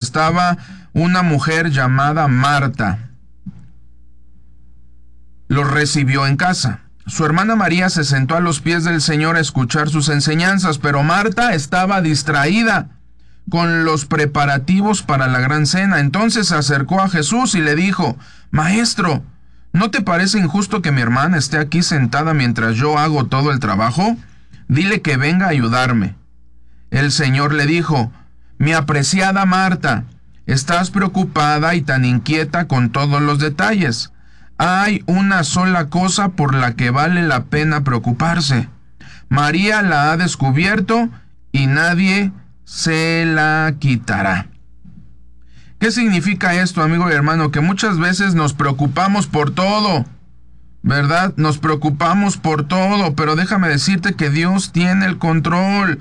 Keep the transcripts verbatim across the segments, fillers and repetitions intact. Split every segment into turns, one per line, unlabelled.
estaba una mujer llamada Marta. Los recibió en casa. Su hermana María se sentó a los pies del Señor a escuchar sus enseñanzas, pero Marta estaba distraída con los preparativos para la gran cena. Entonces se acercó a Jesús y le dijo: Maestro, ¿no te parece injusto que mi hermana esté aquí sentada mientras yo hago todo el trabajo? Dile que venga a ayudarme. El Señor le dijo: Mi apreciada Marta, estás preocupada y tan inquieta con todos los detalles. Hay una sola cosa por la que vale la pena preocuparse. María la ha descubierto y nadie se la quitará. ¿Qué significa esto, amigo y hermano? Que muchas veces nos preocupamos por todo, ¿verdad? Nos preocupamos por todo, pero déjame decirte que Dios tiene el control.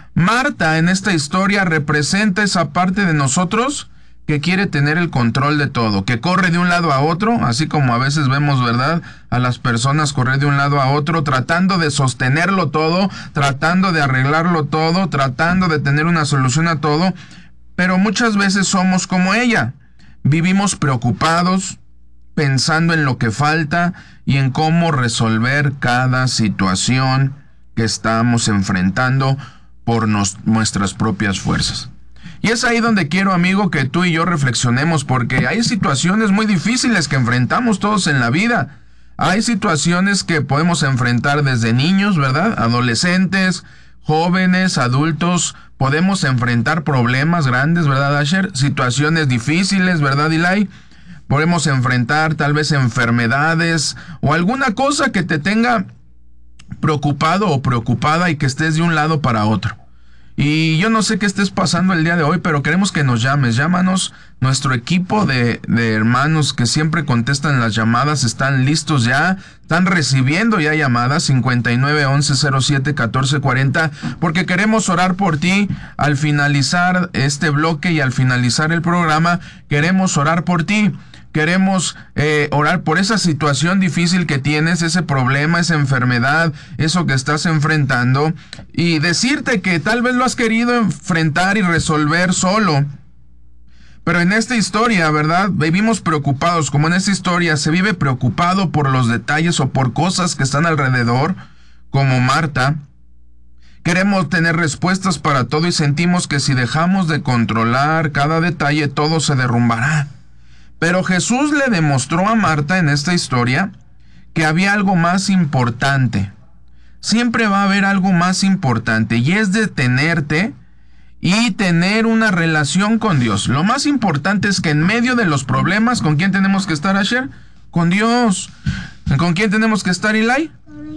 Marta en esta historia representa esa parte de nosotros que quiere tener el control de todo, que corre de un lado a otro, así como a veces vemos, ¿verdad?, a las personas correr de un lado a otro, tratando de sostenerlo todo, tratando de arreglarlo todo, tratando de tener una solución a todo, pero muchas veces somos como ella. Vivimos preocupados, pensando en lo que falta y en cómo resolver cada situación que estamos enfrentando por nos, nuestras propias fuerzas. Y es ahí donde quiero, amigo, que tú y yo reflexionemos, porque hay situaciones muy difíciles que enfrentamos todos en la vida. Hay situaciones que podemos enfrentar desde niños, ¿verdad? Adolescentes, jóvenes, adultos. Podemos enfrentar problemas grandes, ¿verdad, Asher? Situaciones difíciles, ¿verdad, Eli? Podemos enfrentar tal vez enfermedades o alguna cosa que te tenga preocupado o preocupada y que estés de un lado para otro. Y yo no sé qué estés pasando el día de hoy, pero queremos que nos llames. Llámanos. Nuestro equipo de, de hermanos que siempre contestan las llamadas están listos ya. Están recibiendo ya llamadas cincuenta y nueve, once, cero siete, catorce, cuarenta, porque queremos orar por ti al finalizar este bloque y al finalizar el programa. Queremos orar por ti. Queremos eh, orar por esa situación difícil que tienes, ese problema, esa enfermedad, eso que estás enfrentando, y decirte que tal vez lo has querido enfrentar y resolver solo. Pero en esta historia, ¿verdad? Vivimos preocupados, como en esta historia se vive preocupado por los detalles o por cosas que están alrededor, como Marta. Queremos tener respuestas para todo y sentimos que si dejamos de controlar cada detalle, todo se derrumbará. Pero Jesús le demostró a Marta en esta historia que había algo más importante. Siempre va a haber algo más importante, y es detenerte y tener una relación con Dios. Lo más importante es que en medio de los problemas, ¿con quién tenemos que estar, Asher? Con Dios. ¿Con quién tenemos que estar, Eli?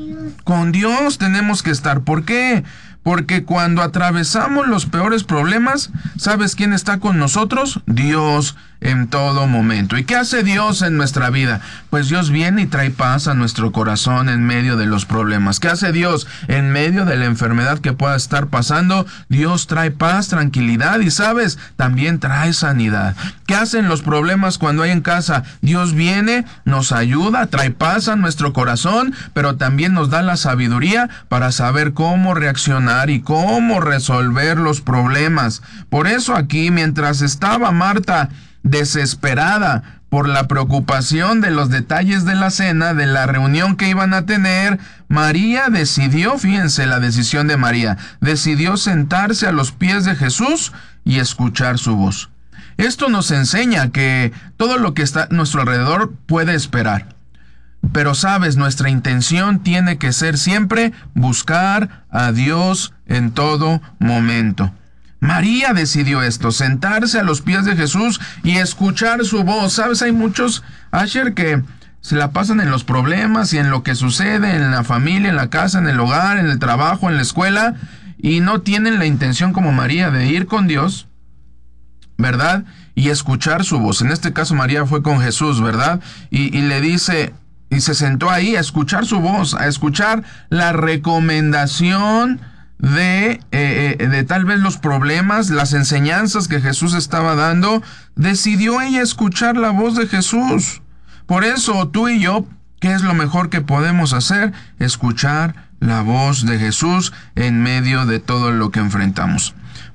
Con Dios tenemos que estar. ¿Por qué? Porque cuando atravesamos los peores problemas, ¿sabes quién está con nosotros? Dios en todo momento. ¿Y qué hace Dios en nuestra vida? Pues Dios viene y trae paz a nuestro corazón en medio de los problemas. ¿Qué hace Dios en medio de la enfermedad que pueda estar pasando? Dios trae paz, tranquilidad y, ¿sabes?, también trae sanidad. ¿Qué hacen los problemas cuando hay en casa? Dios viene, nos ayuda, trae paz a nuestro corazón, pero también nos da la sabiduría para saber cómo reaccionar y cómo resolver los problemas. Por eso aquí, mientras estaba Marta desesperada por la preocupación de los detalles de la cena, de la reunión que iban a tener, María decidió, fíjense la decisión de María, decidió sentarse a los pies de Jesús y escuchar su voz. Esto nos enseña que todo lo que está a nuestro alrededor puede esperar. Pero sabes, nuestra intención tiene que ser siempre buscar a Dios en todo momento. María decidió esto, sentarse a los pies de Jesús y escuchar su voz. ¿Sabes? Hay muchos, Asher, que se la pasan en los problemas y en lo que sucede en la familia, en la casa, en el hogar, en el trabajo, en la escuela, y no tienen la intención como María de ir con Dios, ¿verdad? Y escuchar su voz. En este caso María fue con Jesús, ¿verdad? Y, y le dice, y se sentó ahí a escuchar su voz, a escuchar la recomendación de, eh, de tal vez los problemas, las enseñanzas que Jesús estaba dando. Decidió ella escuchar la voz de Jesús. Por eso tú y yo, ¿qué es lo mejor que podemos hacer? Escuchar la voz de Jesús en medio de todo lo que enfrentamos.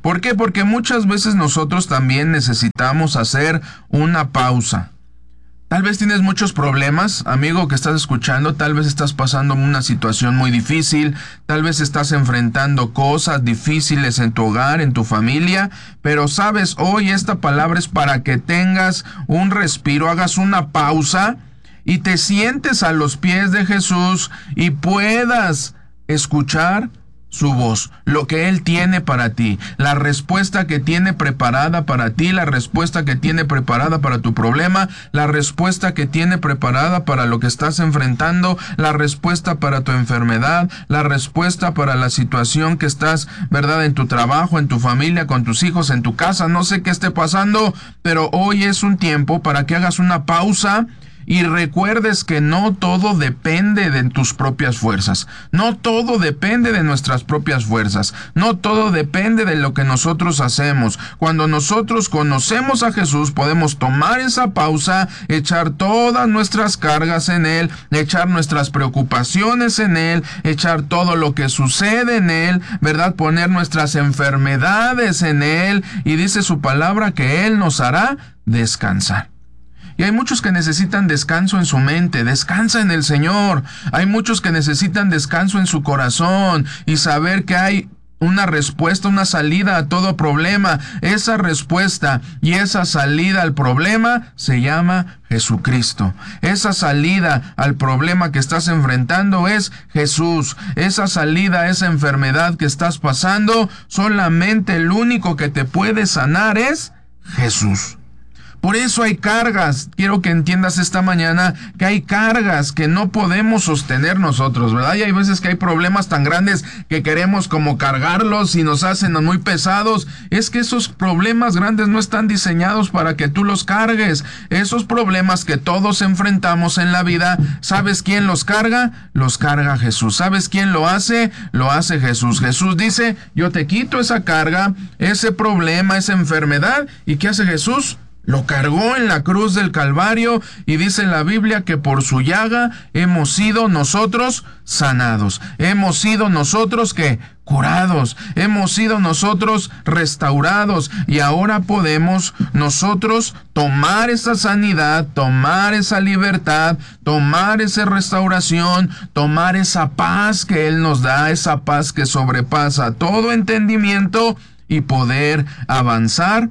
¿Por qué? Porque muchas veces nosotros también necesitamos hacer una pausa. Tal vez tienes muchos problemas, amigo que estás escuchando, tal vez estás pasando una situación muy difícil, tal vez estás enfrentando cosas difíciles en tu hogar, en tu familia, pero sabes, hoy esta palabra es para que tengas un respiro, hagas una pausa y te sientes a los pies de Jesús y puedas escuchar su voz, lo que Él tiene para ti, la respuesta que tiene preparada para ti, la respuesta que tiene preparada para tu problema, la respuesta que tiene preparada para lo que estás enfrentando, la respuesta para tu enfermedad, la respuesta para la situación que estás, ¿verdad?, en tu trabajo, en tu familia, con tus hijos, en tu casa, no sé qué esté pasando, pero hoy es un tiempo para que hagas una pausa y recuerdes que no todo depende de tus propias fuerzas. No todo depende de nuestras propias fuerzas. No todo depende de lo que nosotros hacemos. Cuando nosotros conocemos a Jesús, podemos tomar esa pausa, echar todas nuestras cargas en Él, echar nuestras preocupaciones en Él, echar todo lo que sucede en Él, ¿verdad? Poner nuestras enfermedades en Él. Y dice su palabra que Él nos hará descansar. Y hay muchos que necesitan descanso en su mente, descansa en el Señor. Hay muchos que necesitan descanso en su corazón y saber que hay una respuesta, una salida a todo problema. Esa respuesta y esa salida al problema se llama Jesucristo. Esa salida al problema que estás enfrentando es Jesús. Esa salida a esa enfermedad que estás pasando, solamente el único que te puede sanar es Jesús. Por eso hay cargas, quiero que entiendas esta mañana que hay cargas que no podemos sostener nosotros, ¿verdad? Y hay veces que hay problemas tan grandes que queremos como cargarlos y nos hacen muy pesados. Es que esos problemas grandes no están diseñados para que tú los cargues. Esos problemas que todos enfrentamos en la vida, ¿sabes quién los carga? Los carga Jesús. ¿Sabes quién lo hace? Lo hace Jesús. Jesús dice, yo te quito esa carga, ese problema, esa enfermedad. ¿Y qué hace Jesús? Lo cargó en la cruz del Calvario y dice en la Biblia que por su llaga hemos sido nosotros sanados. Hemos sido nosotros que curados. Hemos sido nosotros restaurados y ahora podemos nosotros tomar esa sanidad, tomar esa libertad, tomar esa restauración, tomar esa paz que Él nos da, esa paz que sobrepasa todo entendimiento y poder avanzar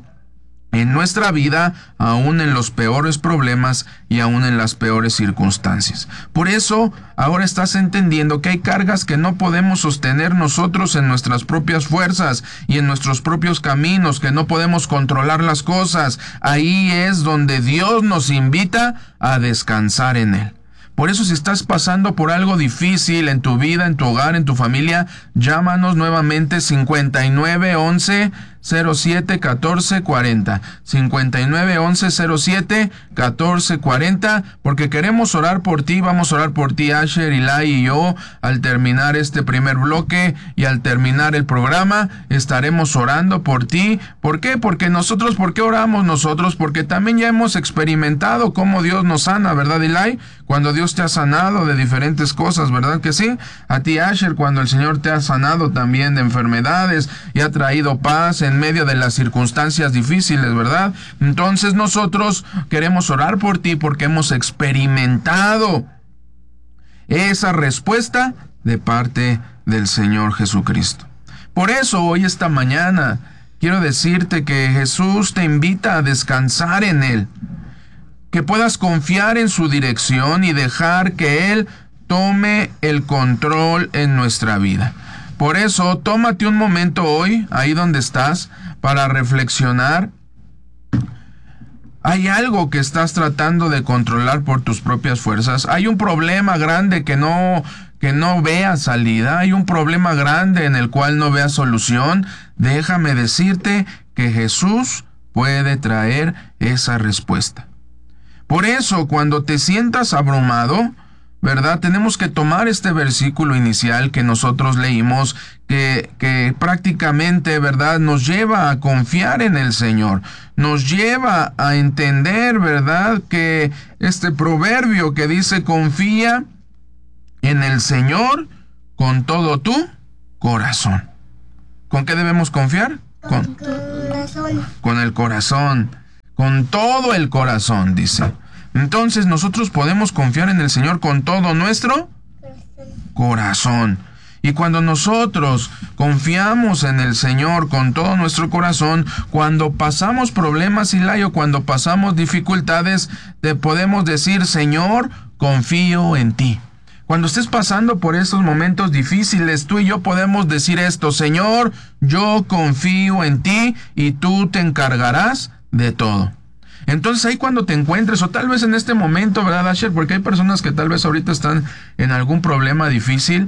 en nuestra vida, aún en los peores problemas y aún en las peores circunstancias. Por eso, ahora estás entendiendo que hay cargas que no podemos sostener nosotros en nuestras propias fuerzas y en nuestros propios caminos, que no podemos controlar las cosas. Ahí es donde Dios nos invita a descansar en Él. Por eso, si estás pasando por algo difícil en tu vida, en tu hogar, en tu familia, llámanos nuevamente cincuenta y nueve once cero siete catorce cuarenta. cincuenta y nueve once cero siete catorce cuarenta, porque queremos orar por ti. Vamos a orar por ti, Asher, Eli y yo, al terminar este primer bloque y al terminar el programa, estaremos orando por ti. ¿Por qué? Porque nosotros, ¿por qué oramos nosotros? Porque también ya hemos experimentado cómo Dios nos sana, ¿verdad, Eli? Cuando Dios te ha sanado de diferentes cosas, ¿verdad que sí? A ti, Asher, cuando el Señor te ha sanado también de enfermedades y ha traído paz en medio de las circunstancias difíciles, ¿verdad? Entonces nosotros queremos orar por ti porque hemos experimentado esa respuesta de parte del Señor Jesucristo. Por eso hoy, esta mañana, quiero decirte que Jesús te invita a descansar en Él, que puedas confiar en su dirección y dejar que Él tome el control en nuestra vida. Por eso, tómate un momento hoy, ahí donde estás, para reflexionar. ¿Hay algo que estás tratando de controlar por tus propias fuerzas? ¿Hay un problema grande que no, que no veas salida? ¿Hay un problema grande en el cual no veas solución? Déjame decirte que Jesús puede traer esa respuesta. Por eso, cuando te sientas abrumado, ¿verdad? Tenemos que tomar este versículo inicial que nosotros leímos, que, que prácticamente, ¿verdad?, nos lleva a confiar en el Señor. Nos lleva a entender, ¿verdad?, que este proverbio que dice, confía en el Señor con todo tu corazón. ¿Con qué debemos confiar? Con, con el corazón, con todo el corazón, dice. Entonces nosotros podemos confiar en el Señor con todo nuestro corazón. Y cuando nosotros confiamos en el Señor con todo nuestro corazón, cuando pasamos problemas, Ilayo, cuando pasamos dificultades, te podemos decir: Señor, confío en ti. Cuando estés pasando por esos momentos difíciles, tú y yo podemos decir esto: Señor, yo confío en ti y tú te encargarás de todo. Entonces ahí cuando te encuentres, o tal vez en este momento, ¿verdad, Asher? Porque hay personas que tal vez ahorita están en algún problema difícil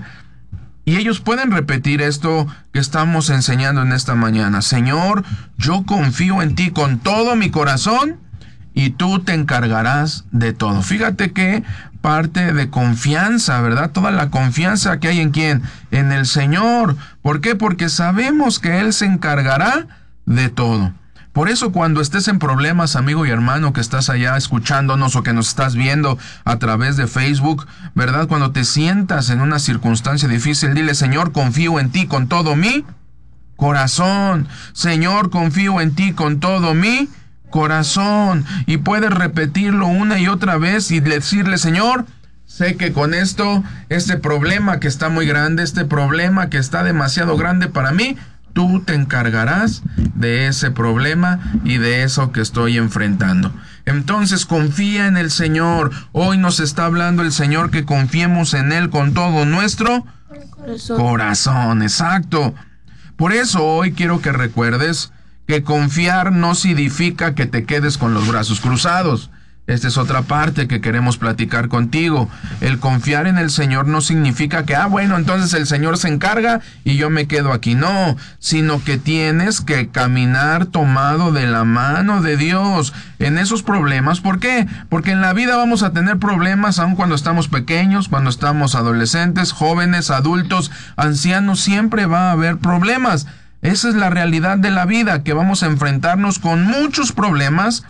y ellos pueden repetir esto que estamos enseñando en esta mañana: Señor, yo confío en ti con todo mi corazón y tú te encargarás de todo. Fíjate que parte de confianza, ¿verdad? Toda la confianza que hay en quién, en el Señor. ¿Por qué? Porque sabemos que Él se encargará de todo. Por eso cuando estés en problemas, amigo y hermano que estás allá escuchándonos o que nos estás viendo a través de Facebook, ¿verdad? Cuando te sientas en una circunstancia difícil, dile: Señor, confío en ti con todo mi corazón. Señor, confío en ti con todo mi corazón. Y puedes repetirlo una y otra vez y decirle: Señor, sé que con esto, este problema que está muy grande, este problema que está demasiado grande para mí, tú te encargarás de ese problema y de eso que estoy enfrentando. Entonces confía en el Señor. Hoy nos está hablando el Señor que confiemos en Él con todo nuestro corazón. Corazón, exacto. Por eso hoy quiero que recuerdes que confiar no significa que te quedes con los brazos cruzados. Esta es otra parte que queremos platicar contigo. El confiar en el Señor no significa que, ah, bueno, entonces el Señor se encarga y yo me quedo aquí. No, sino que tienes que caminar tomado de la mano de Dios en esos problemas. ¿Por qué? Porque en la vida vamos a tener problemas aun cuando estamos pequeños, cuando estamos adolescentes, jóvenes, adultos, ancianos. Siempre va a haber problemas. Esa es la realidad de la vida, que vamos a enfrentarnos con muchos problemas,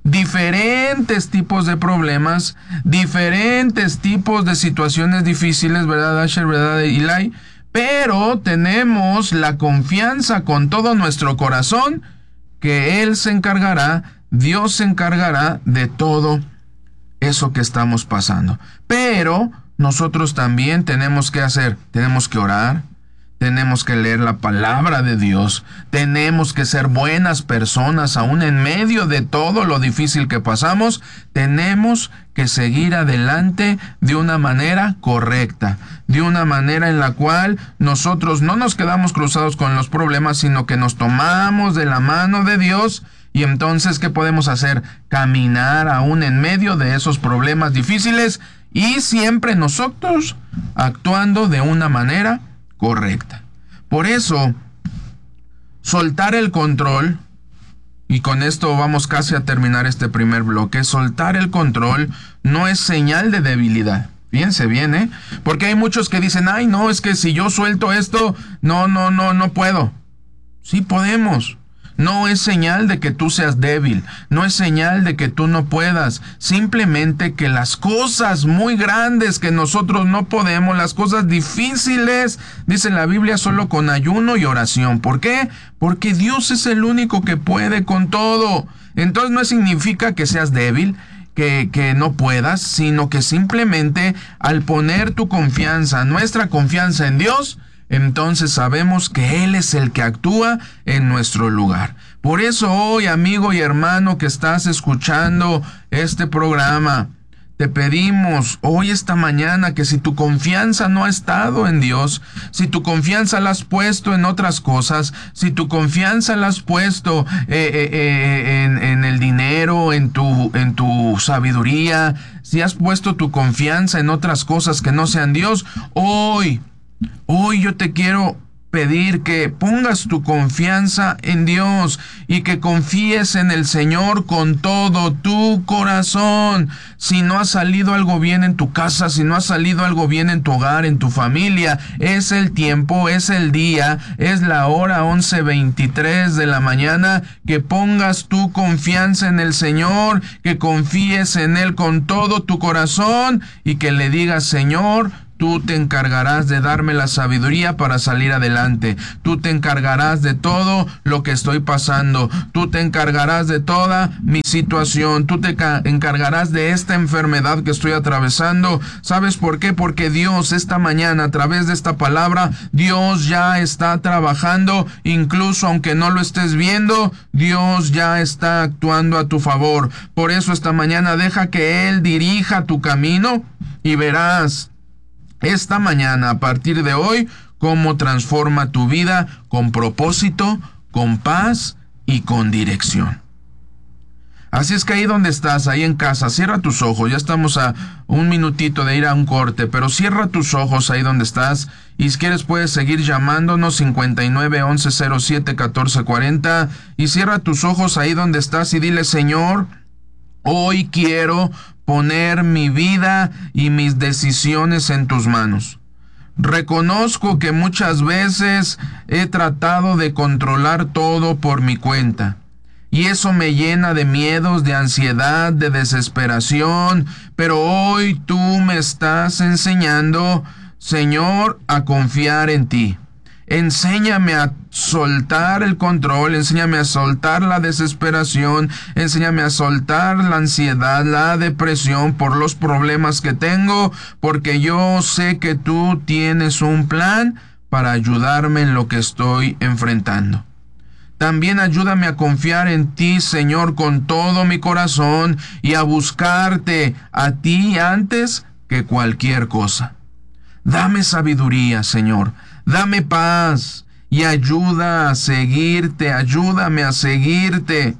diferentes tipos de problemas, diferentes tipos de situaciones difíciles, ¿verdad, Asher? ¿Verdad, Eli? Pero tenemos la confianza con todo nuestro corazón que Él se encargará, Dios se encargará de todo eso que estamos pasando. Pero nosotros también tenemos que hacer, tenemos que orar, tenemos que leer la palabra de Dios, tenemos que ser buenas personas aún en medio de todo lo difícil que pasamos. Tenemos que seguir adelante de una manera correcta, de una manera en la cual nosotros no nos quedamos cruzados con los problemas, sino que nos tomamos de la mano de Dios. Y entonces, ¿qué podemos hacer? Caminar aún en medio de esos problemas difíciles y siempre nosotros actuando de una manera correcta. Por eso, soltar el control, y con esto vamos casi a terminar este primer bloque, soltar el control no es señal de debilidad. Fíjense bien, ¿eh? Porque hay muchos que dicen: ay, no, es que si yo suelto esto, no, no, no, no puedo. Sí podemos. No es señal de que tú seas débil, no es señal de que tú no puedas, simplemente que las cosas muy grandes que nosotros no podemos, las cosas difíciles, dice la Biblia, solo con ayuno y oración. ¿Por qué? Porque Dios es el único que puede con todo. Entonces no significa que seas débil, que, que no puedas, sino que simplemente al poner tu confianza, nuestra confianza en Dios, entonces sabemos que Él es el que actúa en nuestro lugar. Por eso hoy, amigo y hermano que estás escuchando este programa, te pedimos hoy, esta mañana, que si tu confianza no ha estado en Dios, si tu confianza la has puesto en otras cosas, si tu confianza la has puesto eh, eh, eh, en, en el dinero, en tu, en tu sabiduría, si has puesto tu confianza en otras cosas que no sean Dios, hoy, Hoy yo te quiero pedir que pongas tu confianza en Dios y que confíes en el Señor con todo tu corazón. Si no ha salido algo bien en tu casa, si no ha salido algo bien en tu hogar, en tu familia, es el tiempo, es el día, es la hora once veintitrés de la mañana, que pongas tu confianza en el Señor, que confíes en Él con todo tu corazón y que le digas: Señor, Tú te encargarás de darme la sabiduría para salir adelante. Tú te encargarás de todo lo que estoy pasando. Tú te encargarás de toda mi situación. Tú te encargarás de esta enfermedad que estoy atravesando. ¿Sabes por qué? Porque Dios esta mañana, a través de esta palabra, Dios ya está trabajando. Incluso aunque no lo estés viendo, Dios ya está actuando a tu favor. Por eso esta mañana deja que Él dirija tu camino y verás esta mañana, a partir de hoy, cómo transforma tu vida con propósito, con paz y con dirección. Así es que ahí donde estás, ahí en casa, cierra tus ojos. Ya estamos a un minutito de ir a un corte, pero cierra tus ojos ahí donde estás. Y si quieres puedes seguir llamándonos cincuenta y nueve, once, cero siete, catorce cuarenta. Y cierra tus ojos ahí donde estás y dile: Señor, hoy quiero poner mi vida y mis decisiones en tus manos. Reconozco que muchas veces he tratado de controlar todo por mi cuenta. Y eso me llena de miedos, de ansiedad, de desesperación. Pero hoy tú me estás enseñando, Señor, a confiar en ti. Enséñame a soltar el control, enséñame a soltar la desesperación, enséñame a soltar la ansiedad, la depresión por los problemas que tengo, porque yo sé que tú tienes un plan para ayudarme en lo que estoy enfrentando. También ayúdame a confiar en ti, Señor, con todo mi corazón y a buscarte a ti antes que cualquier cosa. Dame sabiduría, Señor. Dame paz y ayuda a seguirte, ayúdame a seguirte,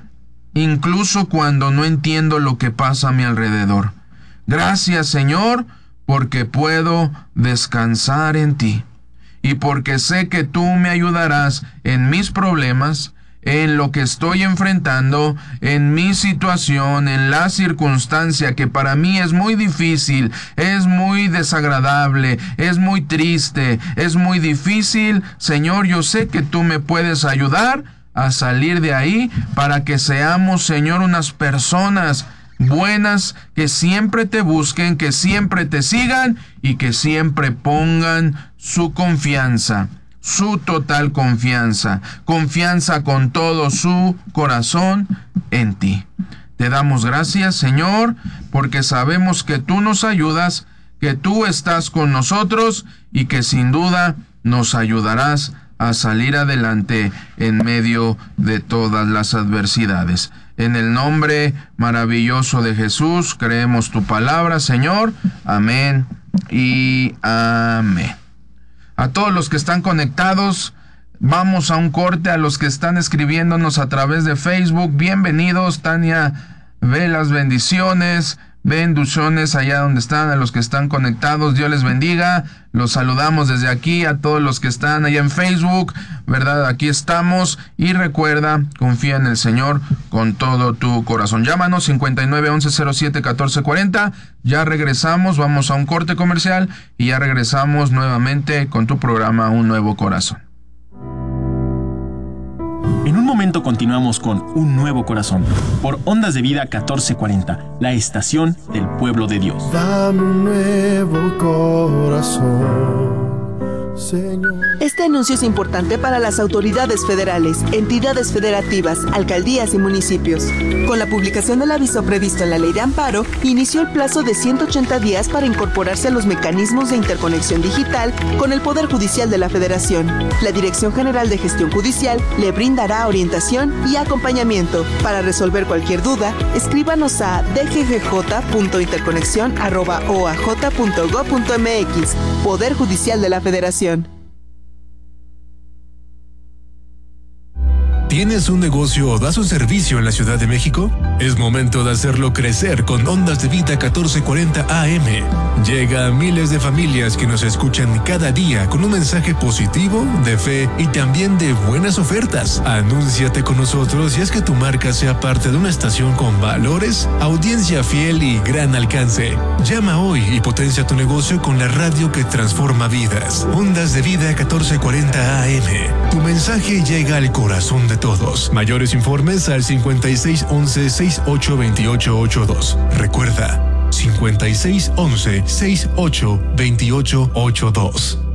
incluso cuando no entiendo lo que pasa a mi alrededor. Gracias, Señor, porque puedo descansar en ti y porque sé que tú me ayudarás en mis problemas, en lo que estoy enfrentando, en mi situación, en la circunstancia que para mí es muy difícil, es muy desagradable, es muy triste, es muy difícil. Señor, yo sé que tú me puedes ayudar a salir de ahí para que seamos, Señor, unas personas buenas que siempre te busquen, que siempre te sigan y que siempre pongan su confianza, su total confianza, confianza con todo su corazón en ti. Te damos gracias, Señor, porque sabemos que tú nos ayudas, que tú estás con nosotros y que sin duda nos ayudarás a salir adelante en medio de todas las adversidades. En el nombre maravilloso de Jesús, creemos tu palabra, Señor. Amén y amén. A todos los que están conectados, vamos a un corte. A los que están escribiéndonos a través de Facebook, bienvenidos. Tania, ve las bendiciones, bendiciones allá donde están. A los que están conectados, Dios les bendiga. Los saludamos desde aquí a todos los que están allá en Facebook, ¿verdad? Aquí estamos y recuerda, confía en el Señor con todo tu corazón. Llámanos cincuenta y nueve, once, cero siete, catorce cuarenta. Ya regresamos, vamos a un corte comercial y ya regresamos nuevamente con tu programa Un Nuevo Corazón.
En un momento continuamos con Un Nuevo Corazón por Ondas de Vida catorce cuarenta, la estación del pueblo de Dios.
Dame un nuevo corazón, Señor.
Este anuncio es importante para las autoridades federales, entidades federativas, alcaldías y municipios. Con la publicación del aviso previsto en la Ley de Amparo, inició el plazo de ciento ochenta días para incorporarse a los mecanismos de interconexión digital con el Poder Judicial de la Federación. La Dirección General de Gestión Judicial le brindará orientación y acompañamiento. Para resolver cualquier duda, escríbanos a d g g j punto interconexión arroba o a j punto gob punto m x. Poder Judicial de la Federación.
¿Tienes un negocio o das un servicio en la Ciudad de México? Es momento de hacerlo crecer con Ondas de Vida catorce cuarenta A M. Llega a miles de familias que nos escuchan cada día con un mensaje positivo, de fe y también de buenas ofertas. Anúnciate con nosotros y haz que tu marca sea parte de una estación con valores, audiencia fiel y gran alcance. Llama hoy y potencia tu negocio con la radio que transforma vidas. Ondas de Vida catorce cuarenta A M. Tu mensaje llega al corazón de todos. Mayores informes al cincuenta y seis once, sesenta y ocho veintiocho ochenta y dos. Recuerda, cincuenta y seis once sesenta y ocho veintiocho ochenta y dos.